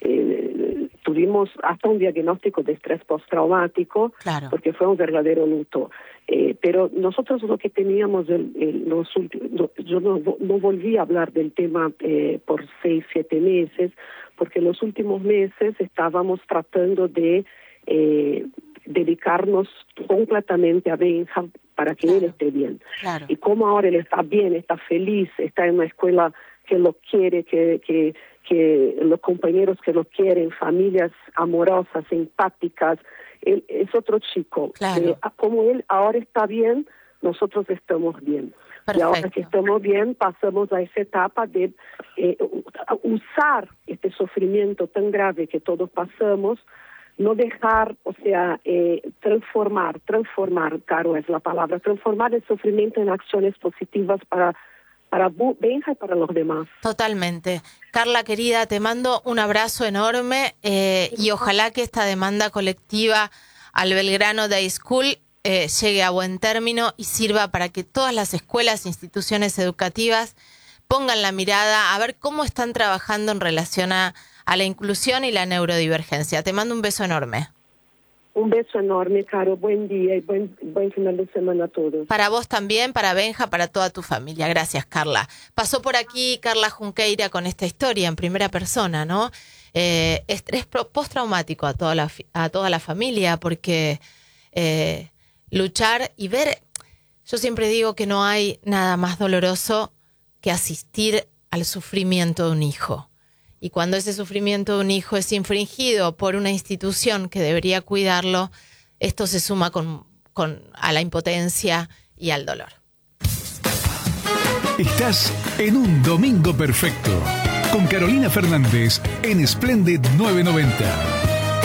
tuvimos hasta un diagnóstico de estrés postraumático, claro, porque fue un verdadero luto. Pero nosotros lo que teníamos, yo no volví a hablar del tema por 6-7 meses, porque los últimos meses estábamos tratando de dedicarnos completamente a Benja para que claro, él esté bien. claro. Y como ahora él está bien, está feliz, está en una escuela que lo quiere, que los compañeros que lo quieren, familias amorosas, empáticas, él es otro chico. Claro. Como él ahora está bien, nosotros estamos bien. Perfecto. Y ahora que estamos bien, pasamos a esa etapa de usar este sufrimiento tan grave que todos pasamos, no dejar, o sea, transformar, Caro, es la palabra, transformar el sufrimiento en acciones positivas para Benja y para los demás. Totalmente. Carla, querida, te mando un abrazo enorme y ojalá que esta demanda colectiva al Belgrano Day School llegue a buen término y sirva para que todas las escuelas e instituciones educativas pongan la mirada a ver cómo están trabajando en relación a la inclusión y la neurodivergencia. Te mando un beso enorme. Un beso enorme, Caro. Buen día y buen final de semana a todos. Para vos también, para Benja, para toda tu familia. Gracias, Carla. Pasó por aquí Carla Junqueira con esta historia en primera persona, ¿no? Estrés postraumático a toda la familia, porque luchar y ver... Yo siempre digo que no hay nada más doloroso que asistir al sufrimiento de un hijo. Y cuando ese sufrimiento de un hijo es infringido por una institución que debería cuidarlo, esto se suma a la impotencia y al dolor. Estás en un domingo perfecto con Carolina Fernández en Splendid 990.